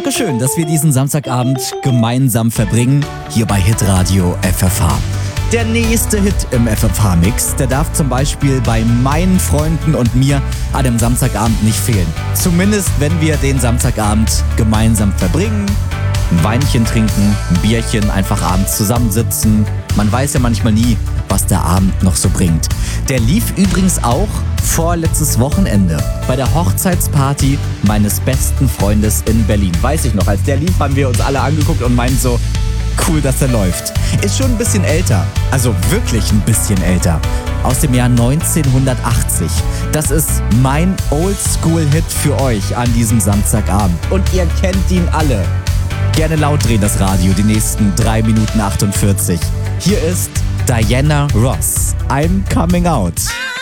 Dankeschön, dass wir diesen Samstagabend gemeinsam verbringen, hier bei Hitradio FFH. Der nächste Hit im FFH-Mix, der darf zum Beispiel bei meinen Freunden und mir an dem Samstagabend nicht fehlen. Zumindest, wenn wir den Samstagabend gemeinsam verbringen, ein Weinchen trinken, ein Bierchen, einfach abends zusammensitzen. Man weiß ja manchmal nie, was der Abend noch so bringt. Der lief übrigens auch vorletztes Wochenende bei der Hochzeitsparty meines besten Freundes in Berlin. Weiß ich noch, als der lief, haben wir uns alle angeguckt und meinten so, cool, dass er läuft. Ist schon ein bisschen älter, also wirklich ein bisschen älter. Aus dem Jahr 1980. Das ist mein Oldschool-Hit für euch an diesem Samstagabend. Und ihr kennt ihn alle. Gerne laut drehen das Radio, die nächsten 3 Minuten 48. Hier ist Diana Ross. I'm Coming Out.